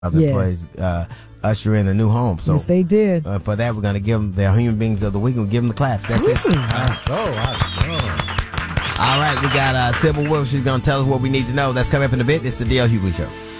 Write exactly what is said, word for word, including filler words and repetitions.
of the employees uh, usher in a new home. So yes, they did. Uh, for that, we're going to give them their Human Beings of the Week. We'll give them the claps. That's Ooh. it. I saw, I saw. All right, we got uh, Sybil Wolf. She's going to tell us what we need to know. That's coming up in a bit. It's the D L Hughley Show.